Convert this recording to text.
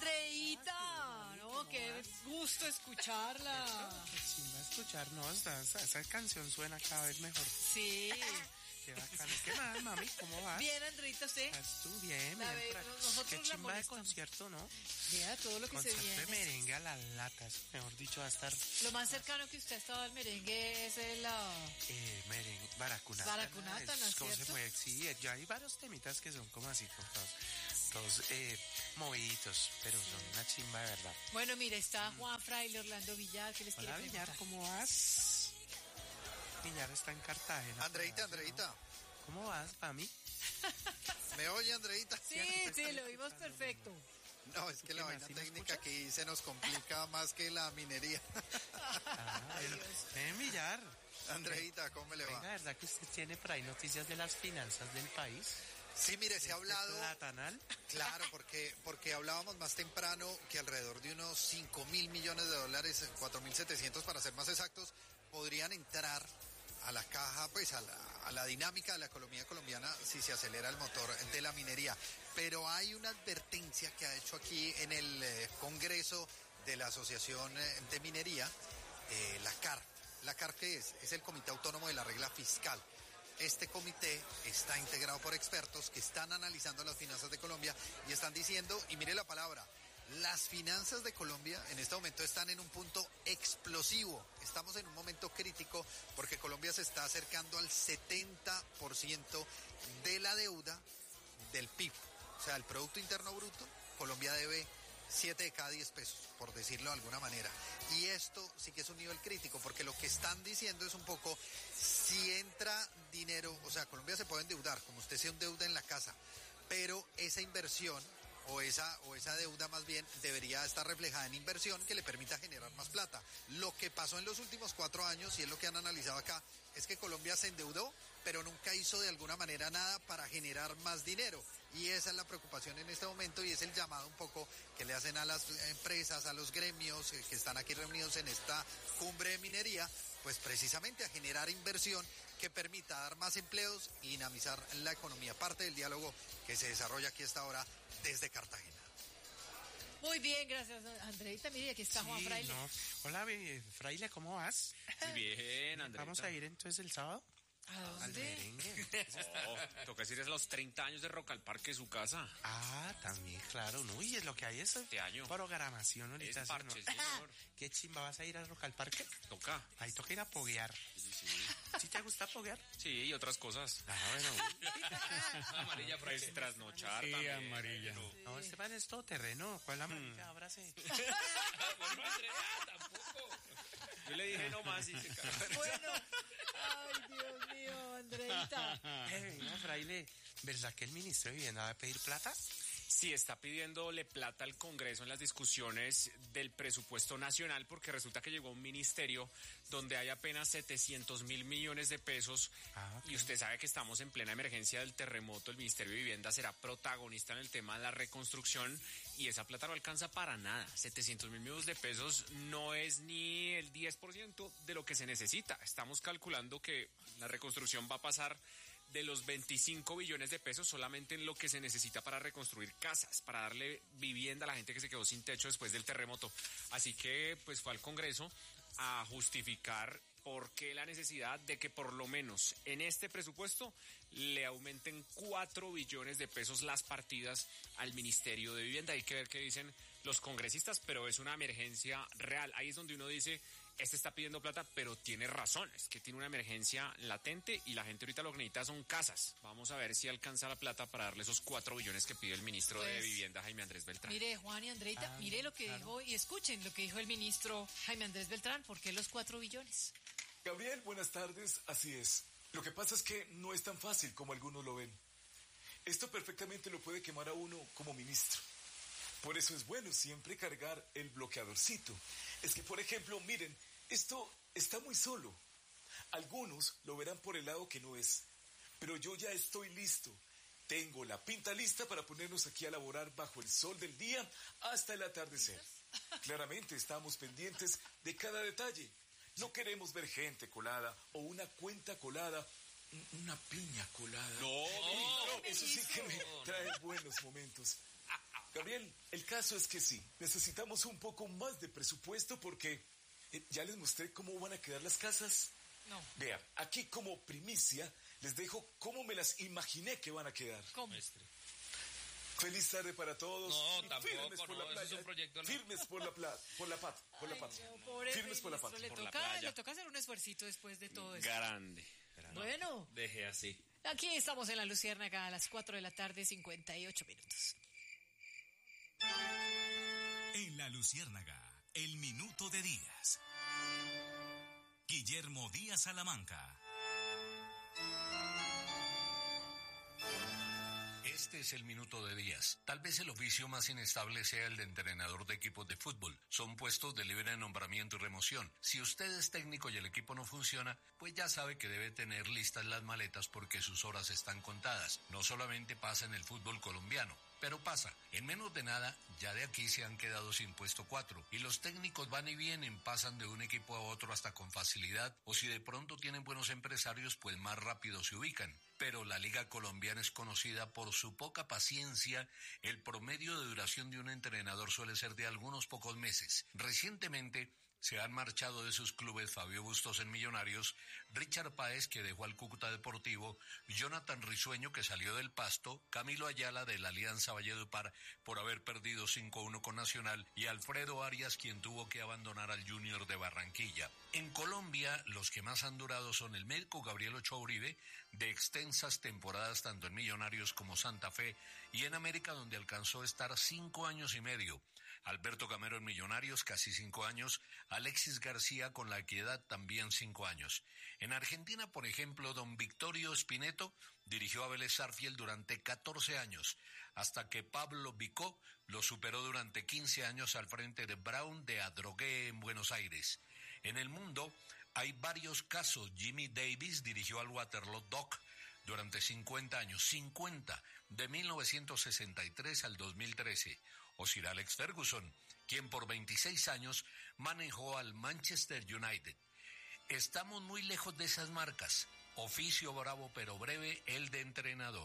Andreita, no, qué gusto escucharla. Qué chimba escuchar, no, esa canción suena cada vez mejor. Sí. Qué bacano. ¿Qué más, mami? ¿Cómo vas? Bien, Andreita, ¿usted? ¿Estás tú? Bien, La bien. nosotros qué la chimba de molestamos. concierto, ¿no? Vea todo lo que se Concierto viene. de merengue a la lata, eso, mejor dicho, va a estar... Lo más cercano que usted ha estado al merengue es el... merengue, Baracunata. Baracunata, ¿no es ¿Cómo cierto? se mueve? Sí, ya hay varios temitas que son como así, como todos moviditos, pero son una chimba de verdad. Bueno, mire, está Juan Fraile, Orlando Villar, ¿qué les quiere Hola, preguntar? Villar, ¿cómo vas? Villar está en Cartagena. Andreita. ¿Cómo vas, mami? ¿Me oye, Andreita? Sí, lo vimos perfecto. No, es que la vaina técnica aquí se nos complica más que la minería. Ven, Villar. Andreita, ¿cómo me le Venga, va? ¿verdad que usted tiene por ahí noticias de las finanzas del país? Sí, mire, se ha hablado... ¿Platanal? Claro, porque hablábamos más temprano que alrededor de unos 5.000 millones de dólares, 4.700 para ser más exactos, podrían entrar a la caja, pues a la dinámica de la economía colombiana si se acelera el motor de la minería. Pero hay una advertencia que ha hecho aquí en el Congreso de la Asociación de Minería, la CAR. ¿La CAR qué es? Es el Comité Autónomo de la Regla Fiscal. Este comité está integrado por expertos que están analizando las finanzas de Colombia y están diciendo, y mire la palabra, las finanzas de Colombia en este momento están en un punto explosivo. Estamos en un momento crítico porque Colombia se está acercando al 70% de la deuda del PIB. O sea, el Producto Interno Bruto, Colombia debe 7 de cada 10 pesos, por decirlo de alguna manera. Y esto sí que es un nivel crítico, porque lo que están diciendo es un poco, si entra dinero, o sea, Colombia se puede endeudar, como usted se endeuda en la casa, pero esa inversión o esa deuda más bien debería estar reflejada en inversión que le permita generar más plata. Lo que pasó en los últimos 4 años, y es lo que han analizado acá, es que Colombia se endeudó, pero nunca hizo de alguna manera nada para generar más dinero. Y esa es la preocupación en este momento y es el llamado un poco que le hacen a las empresas, a los gremios que están aquí reunidos en esta cumbre de minería, pues precisamente a generar inversión que permita dar más empleos y dinamizar la economía. Parte del diálogo que se desarrolla aquí hasta ahora desde Cartagena. Muy bien, gracias, Andreita. Mire, aquí está Juan Fraile. No. Hola, Fraile, ¿cómo vas? Bien, Andreita. ¿Vamos a ir entonces el sábado? ¿A dónde? Al merengue. Oh, toca decir es los 30 años de Rock al Parque, su casa. Ah, también, claro, ¿no? Y es lo que hay es Este año. programación ahorita. Es parche, ¿no? señor. ¿Qué chimba vas a ir a Rock al Parque? Toca. Ahí toca ir a poguear. Sí. ¿Sí te gusta poguear? Sí, y otras cosas. Ah, bueno. Amarilla, pues trasnochar Sí, también. amarilla. No, este man es todo terreno. ¿Cuál amarilla? Ábrase. Bueno, Andrea, tampoco. Yo le dije no más y se cagó. Bueno, ay, Dios mío, Andreita. Venga, Fraile, ¿verdad que el ministro de Vivienda va a pedir plata? Sí, está pidiéndole plata al Congreso en las discusiones del presupuesto nacional porque resulta que llegó un ministerio donde hay apenas 700.000 millones de pesos y usted sabe que estamos en plena emergencia del terremoto. El Ministerio de Vivienda será protagonista en el tema de la reconstrucción y esa plata no alcanza para nada. 700.000 millones de pesos no es ni el 10% de lo que se necesita. Estamos calculando que la reconstrucción va a pasar de los 25 billones de pesos solamente en lo que se necesita para reconstruir casas, para darle vivienda a la gente que se quedó sin techo después del terremoto. Así que pues fue al Congreso a justificar por qué la necesidad de que por lo menos en este presupuesto le aumenten 4 billones de pesos las partidas al Ministerio de Vivienda. Hay que ver qué dicen los congresistas, pero es una emergencia real. Ahí es donde uno dice, está pidiendo plata, pero tiene razón, es que tiene una emergencia latente y la gente ahorita lo que necesita son casas. Vamos a ver si alcanza la plata para darle esos 4 billones que pide el ministro de Vivienda, Jaime Andrés Beltrán. Mire, Juan y Andreita, mire lo que dijo y escuchen lo que dijo el ministro Jaime Andrés Beltrán. ¿Por qué los 4 billones? Gabriel, buenas tardes, así es. Lo que pasa es que no es tan fácil como algunos lo ven. Esto perfectamente lo puede quemar a uno como ministro. Por eso es bueno siempre cargar el bloqueadorcito. Es que, por ejemplo, miren, esto está muy solo. Algunos lo verán por el lado que no es. Pero yo ya estoy listo. Tengo la pinta lista para ponernos aquí a laborar bajo el sol del día hasta el atardecer. Claramente estamos pendientes de cada detalle. No queremos ver gente colada o una cuenta colada, una piña colada. No, eso sí que me trae buenos momentos. Gabriel, el caso es que sí, necesitamos un poco más de presupuesto porque ya les mostré cómo van a quedar las casas. No. Vea, aquí como primicia les dejo cómo me las imaginé que van a quedar. ¿Cómo? Feliz tarde para todos. No, Y tampoco, firmes por la no, eso es un proyecto, no. Firmes por la pata. No, pobre Firmes por la ministro, pata. le por la toca, playa. le toca hacer un esfuercito después de todo eso. Grande. Bueno, Deje así. aquí estamos en La Luciérnaga a las 4 de la tarde, 58 minutos. En La Luciérnaga, el minuto de Díaz. Guillermo Díaz Salamanca. Este es el minuto de Díaz. Tal vez el oficio más inestable sea el de entrenador de equipos de fútbol. Son puestos de libre nombramiento y remoción. Si usted es técnico y el equipo no funciona, pues ya sabe que debe tener listas las maletas porque sus horas están contadas. No solamente pasa en el fútbol colombiano, pero pasa. En menos de nada, ya de aquí se han quedado sin puesto 4. Y los técnicos van y vienen, pasan de un equipo a otro hasta con facilidad, o si de pronto tienen buenos empresarios, pues más rápido se ubican. Pero la Liga Colombiana es conocida por su poca paciencia. El promedio de duración de un entrenador suele ser de algunos pocos meses. Recientemente se han marchado de sus clubes Fabio Bustos en Millonarios, Richard Páez, que dejó al Cúcuta Deportivo, Jonathan Risueño, que salió del Pasto, Camilo Ayala de la Alianza Valledupar por haber perdido 5-1 con Nacional, y Alfredo Arias, quien tuvo que abandonar al Junior de Barranquilla. En Colombia, los que más han durado son el médico Gabriel Ochoa Uribe, de extensas temporadas tanto en Millonarios como Santa Fe, y en América, donde alcanzó a estar 5 años y medio. Alberto Gamero en Millonarios, casi 5 años. Alexis García con La Equidad, también 5 años. En Argentina, por ejemplo, don Victorio Spineto dirigió a Vélez Sarsfield durante 14 años, hasta que Pablo Vicó lo superó durante 15 años al frente de Brown de Adrogué en Buenos Aires. En el mundo hay varios casos. Jimmy Davis dirigió al Waterloo Dock durante 50 años, 50, de 1963 al 2013. O Sir Alex Ferguson, quien por 26 años manejó al Manchester United. Estamos muy lejos de esas marcas. Oficio bravo pero breve, el de entrenador.